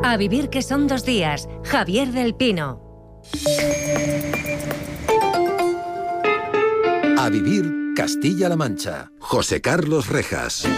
A vivir que son 2 días. Javier del Pino. A vivir Castilla-La Mancha. José Carlos Rejas.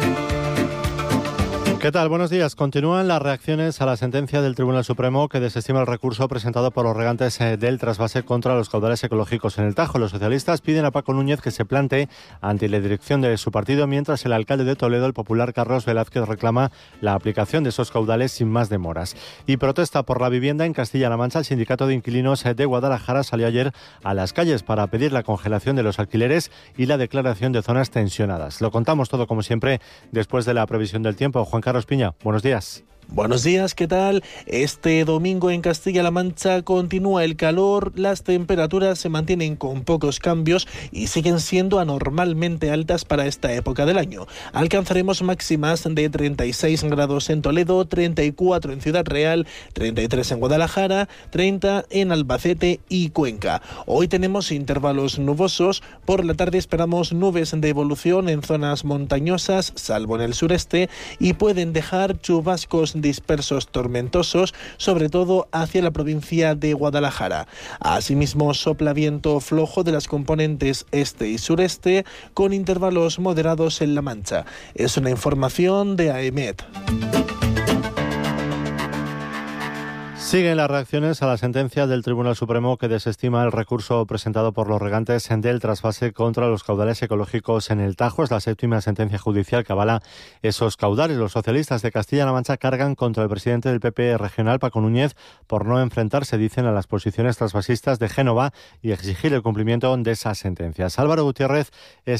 ¿Qué tal? Buenos días. Continúan las reacciones a la sentencia del Tribunal Supremo que desestima el recurso presentado por los regantes del trasvase contra los caudales ecológicos en el Tajo. Los socialistas piden a Paco Núñez que se plante ante la dirección de su partido, mientras el alcalde de Toledo, el popular Carlos Velázquez, reclama la aplicación de esos caudales sin más demoras. Y protesta por la vivienda en Castilla-La Mancha. El sindicato de inquilinos de Guadalajara salió ayer a las calles para pedir la congelación de los alquileres y la declaración de zonas tensionadas. Lo contamos todo, como siempre, después de la previsión del tiempo. Juan Carlos Piña, buenos días. Buenos días, ¿qué tal? Este domingo en Castilla-La Mancha continúa el calor, las temperaturas se mantienen con pocos cambios y siguen siendo anormalmente altas para esta época del año. Alcanzaremos máximas de 36 grados en Toledo, 34 en Ciudad Real, 33 en Guadalajara, 30 en Albacete y Cuenca. Hoy tenemos intervalos nubosos, por la tarde esperamos nubes de evolución en zonas montañosas, salvo en el sureste, y pueden dejar chubascos dispersos tormentosos, sobre todo hacia la provincia de Guadalajara. Asimismo, sopla viento flojo de las componentes este y sureste, con intervalos moderados en La Mancha. Es una información de AEMET. Siguen las reacciones a la sentencia del Tribunal Supremo que desestima el recurso presentado por los regantes del trasvase contra los caudales ecológicos en el Tajo. Es la 7ª sentencia judicial que avala esos caudales. Los socialistas de Castilla-La Mancha cargan contra el presidente del PP regional, Paco Núñez, por no enfrentarse, dicen, a las posiciones trasvasistas de Génova y exigir el cumplimiento de esas sentencias. Álvaro Gutiérrez es